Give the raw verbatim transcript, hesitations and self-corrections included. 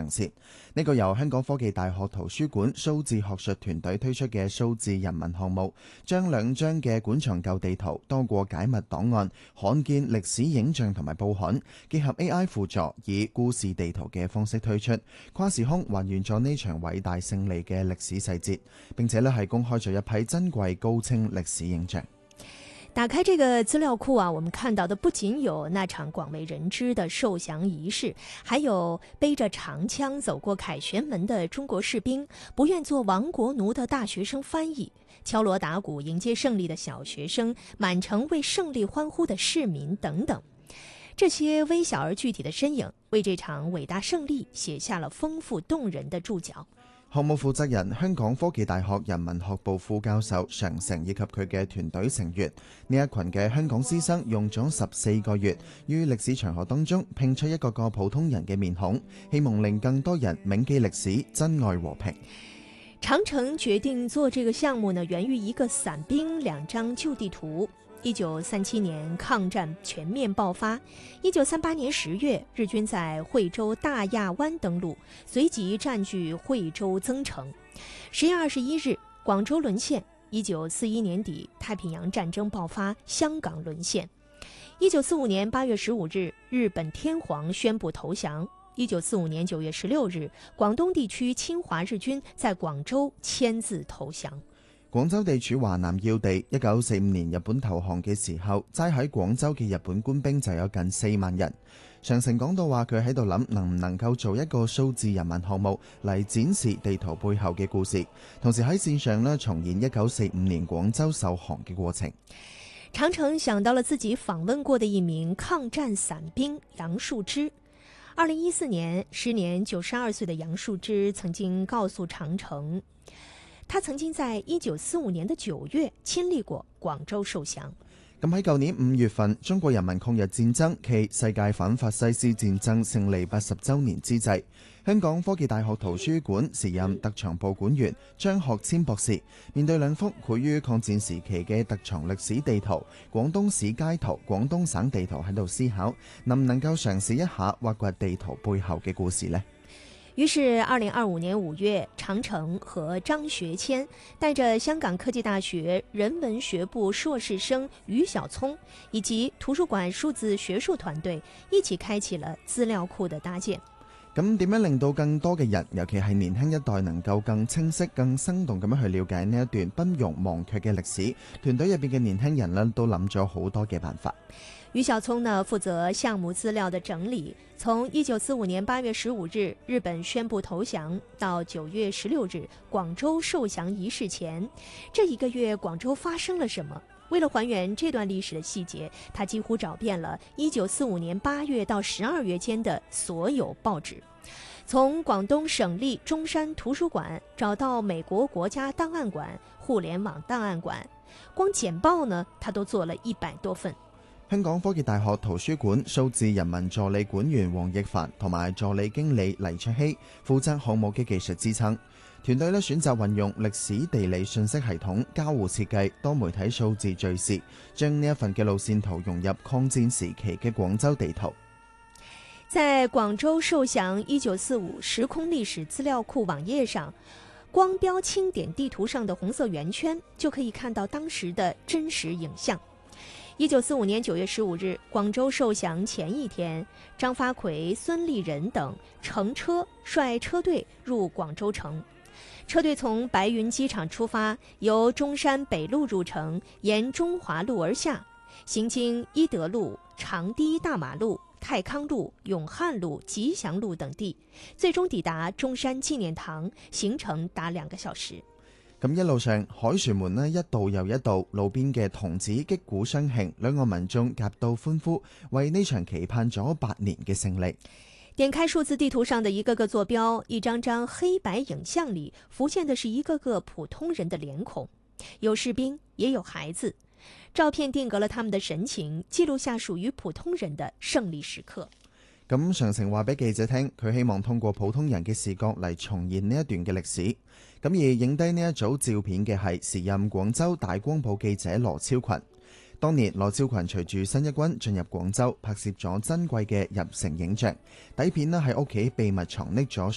長線。呢個由香港科技大學圖書館數字學術團隊推出嘅數字人文項目，將兩張嘅館藏舊地圖、多個解密檔案、罕見歷史影像同埋報刊，結合 A I 輔助，以故事地圖嘅方式推出，跨時空還原咗呢場偉大勝利嘅歷史細節，並且呢係公開咗一批珍貴高清歷史影像。 打開這個資料庫啊，我們看到的不僅有那場廣為人知的受降儀式，還有背着長槍走過凱旋門的中國士兵，不願做亡國奴的大學生翻譯，敲鑼打鼓迎接勝利的小學生，滿城為勝利歡呼的市民等等。這些微小而具體的身影，為這場偉大勝利寫下了豐富動人的注腳。 項目負責人香港科技大學人文學部副教授常成以及佢嘅團隊成員，呢一群嘅香港師生用咗十四個月，於歷史長河當中拼出一個個普通人嘅面孔，希望令更多人銘記歷史，珍愛和平。 長城決定做這個項目呢，源於一個散兵兩張舊地圖。一九三七年抗戰全面爆發，一九三八年十月，日軍在惠州大亞灣登陸，隨即佔據惠州增城。十月二十一日，廣州淪陷。一九四一年底，太平洋戰爭爆發，香港淪陷。一九四五年八月十五日，日本天皇宣布投降。一九四五年九月十六日，廣東地區侵華日軍在廣州簽字投降。 廣州地處華南要地，一九四五年日本投降嘅時候，齋喺廣州嘅日本官兵就有近四萬人。常成講到話，佢喺度諗能唔能夠做一個數字人文項目嚟展示地圖背後嘅故事，同時喺線上呢重現一九四五年廣州受降嘅過程。 長城想到了自己訪問過的一名抗戰散兵楊樹枝。二零一四年，時年九十二歲的楊樹枝曾經告訴長城，他曾經在一九四五年的九月親歷過廣州受降。 咁喺舊年五月份，中國人民抗日戰爭暨世界反法西斯戰爭勝利八十週年之際，香港科技大學圖書館時任特藏部館員張學謙博士，面對兩幅繪於抗戰時期嘅特藏歷史地圖、廣東市街圖、廣東省地圖喺度思考，能唔能夠嘗試一下挖掘地圖背後嘅故事呢？ 於是二零二五年五月，長城和張學謙帶着香港科技大學人文學部碩士生於小聰以及圖書館數字學術團隊一起開啟了資料庫的搭建。 咁點樣令到更多嘅人，尤其係年輕一代，能夠更清晰、更生動咁樣去了解呢一段不容忘卻嘅歷史？團隊入邊嘅年輕人呢，都諗咗好多嘅辦法。 於小聰呢，負責項目資料的整理，從一九四五年八月十五日日本宣布投降到九月十六日廣州受降儀式前，這一個月廣州發生了什麼？為了還原這段歷史的細節，他幾乎找遍了一九四五年八月到十二月間的所有報紙，從廣東省立中山圖書館找到美國國家檔案館、互聯網檔案館，光簡報呢，他都做了一百多份。 香港科技大學圖書館數字人文助理館員黃奕凡同埋助理經理黎卓希負責項目嘅技術支撐。團隊咧選擇運用歷史地理信息系統、交互設計、多媒體數字敘事，將呢一份嘅路線圖融入抗戰時期嘅廣州地圖。 在廣州受降一九四五時空歷史資料庫網頁上，光標清點地圖上的紅色圓圈，就可以看到當時的真實影像。一九四五年九月十五日，廣州受降前一天，張發奎、孫立人等乘車率車隊入廣州城。車隊從白雲機場出發，由中山北路入城，沿中華路而下，行經伊德路、長堤大馬路、泰康路、永漢路、吉祥路等地，最終抵達中山紀念堂，行程達兩個小時。 咁一路上，凱旋門呢一道又一道，路邊嘅童子擊鼓相慶，兩岸民眾夾道歡呼，為呢場期盼咗八年嘅勝利。 點開數字地圖上的一個個坐標，一張張黑白影像裏浮現的是一個個普通人的臉孔，有士兵，也有孩子。照片定格了他們的神情，記錄下屬於普通人的勝利時刻。 咁常成話俾記者聽，佢希望通過普通人嘅視角嚟重現呢一段嘅歷史。咁而影低呢一組照片嘅係時任廣州大光報記者羅超群。當年羅超群隨住新一軍進入廣州，拍攝咗珍貴嘅入城影像。底片呢喺屋企秘密藏匿咗